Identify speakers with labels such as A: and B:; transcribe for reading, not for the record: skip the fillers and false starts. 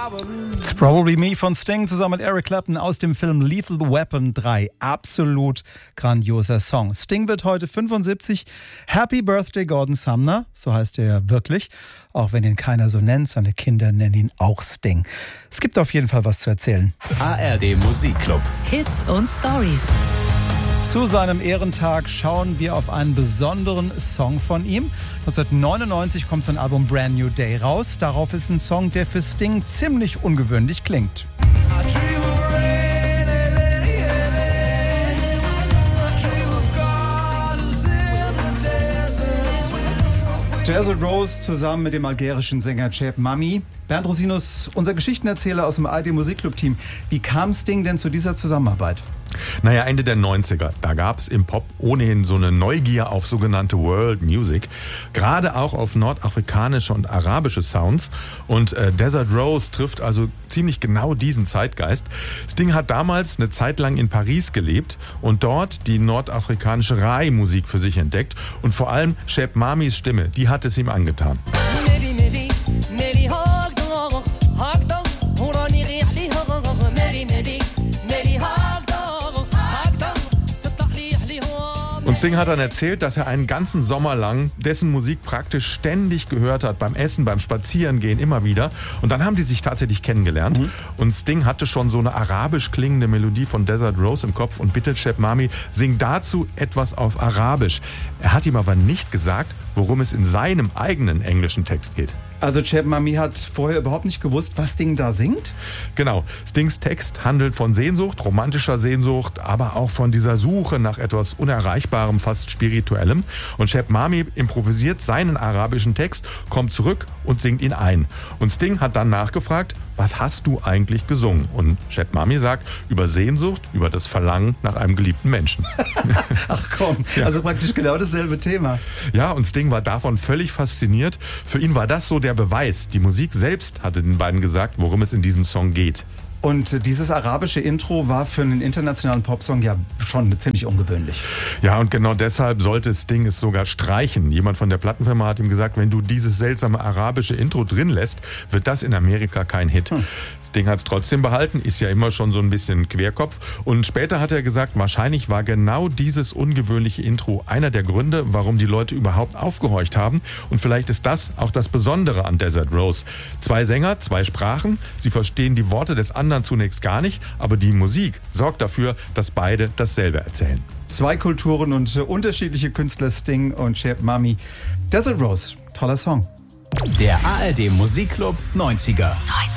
A: It's Probably Me von Sting zusammen mit Eric Clapton aus dem Film Lethal Weapon 3. Absolut grandioser Song. Sting wird heute 75. Happy Birthday Gordon Sumner, so heißt er ja wirklich. Auch wenn ihn keiner so nennt, seine Kinder nennen ihn auch Sting. Es gibt auf jeden Fall was zu erzählen.
B: ARD Musikclub.
C: Hits und Stories.
A: Zu seinem Ehrentag schauen wir auf einen besonderen Song von ihm. 1999 kommt sein Album Brand New Day raus. Darauf ist ein Song, der für Sting ziemlich ungewöhnlich klingt. Desert Rose zusammen mit dem algerischen Sänger Cheb Mami. Bernd Rosinus, unser Geschichtenerzähler aus dem ARD Musikclub-Team. Wie kam Sting denn zu dieser Zusammenarbeit?
D: Naja, Ende der 90er, da gab es im Pop ohnehin so eine Neugier auf sogenannte World Music, gerade auch auf nordafrikanische und arabische Sounds. Und Desert Rose trifft also ziemlich genau diesen Zeitgeist. Sting hat damals eine Zeit lang in Paris gelebt und dort die nordafrikanische Rai-Musik für sich entdeckt. Und vor allem Cheb Mamis Stimme, die hat es ihm angetan. Und Sting hat dann erzählt, dass er einen ganzen Sommer lang dessen Musik praktisch ständig gehört hat, beim Essen, beim Spazierengehen, immer wieder. Und dann haben die sich tatsächlich kennengelernt. Und Sting hatte schon so eine arabisch klingende Melodie von Desert Rose im Kopf und bittet Cheb Mami, sing dazu etwas auf Arabisch. Er hat ihm aber nicht gesagt, worum es in seinem eigenen englischen Text geht.
A: Also Cheb Mami hat vorher überhaupt nicht gewusst, was Sting da singt?
D: Genau. Stings Text handelt von Sehnsucht, romantischer Sehnsucht, aber auch von dieser Suche nach etwas Unerreichbarem, fast Spirituellem. Und Cheb Mami improvisiert seinen arabischen Text, kommt zurück und singt ihn ein. Und Sting hat dann nachgefragt, was hast du eigentlich gesungen? Und Cheb Mami sagt, über Sehnsucht, über das Verlangen nach einem geliebten Menschen.
A: Ach komm, also praktisch genau dasselbe Thema.
D: Ja, und Sting war davon völlig fasziniert. Für ihn war das so der Beweis. Die Musik selbst hatte den beiden gesagt, worum es in diesem Song geht.
A: Und dieses arabische Intro war für einen internationalen Popsong ja schon ziemlich ungewöhnlich.
D: Ja, und genau deshalb sollte Sting es sogar streichen. Jemand von der Plattenfirma hat ihm gesagt, wenn du dieses seltsame arabische Intro drin lässt, wird das in Amerika kein Hit. Sting hat es trotzdem behalten, ist ja immer schon so ein bisschen Querkopf. Und später hat er gesagt, wahrscheinlich war genau dieses ungewöhnliche Intro einer der Gründe, warum die Leute überhaupt aufgehorcht haben. Und vielleicht ist das auch das Besondere an Desert Rose. 2 Sänger, 2 Sprachen, sie verstehen die Worte des anderen zunächst gar nicht, aber die Musik sorgt dafür, dass beide dasselbe erzählen.
A: 2 Kulturen und unterschiedliche Künstler, Sting und Cheb Mami. Desert Rose, toller Song.
B: Der ARD Musikclub 90er.